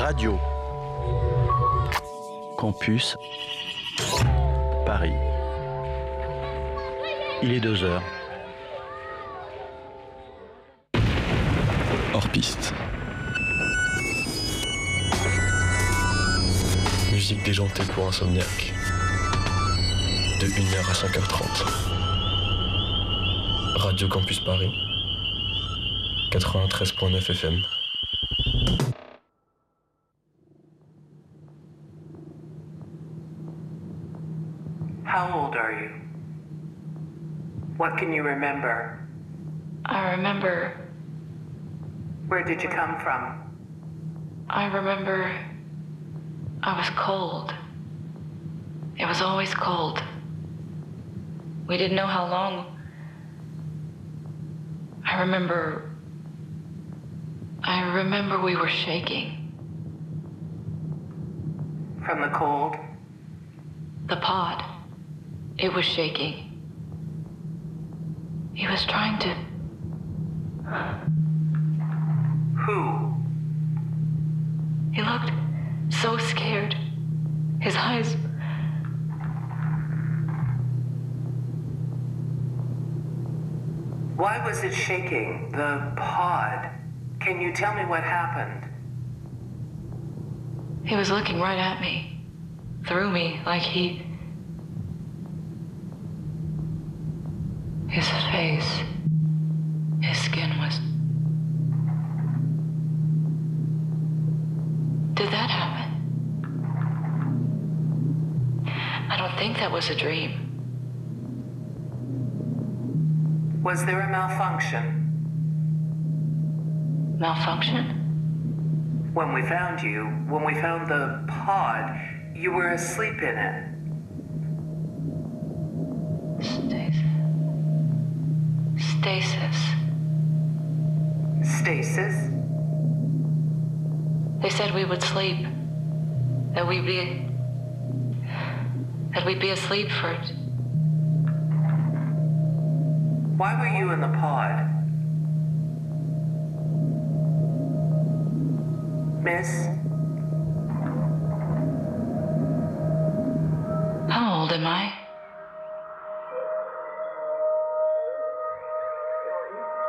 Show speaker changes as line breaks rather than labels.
Radio Campus Paris. Il est 2h.
Hors piste. Musique déjantée pour insomniaque. De 1h à 5h30. Radio Campus Paris. 93.9 FM.
How old are you? What can you remember?
I remember.
Where did you come from?
I remember I was cold. It was always cold. We didn't know how long. I remember we were shaking.
From the cold?
The pod. It was shaking. He was trying to...
Who?
He looked so scared. His eyes...
Why was it shaking? The pod. Can you tell me what happened?
He was looking right at me. Through me, like he... His face... His skin was... Did that happen? I don't think that was a dream.
Was there a malfunction?
Malfunction?
When we found the pod, you were asleep in it.
Stasis.
Stasis?
They said we would sleep. That we'd be asleep for...
Why were you in the pod? Miss?
How old am I?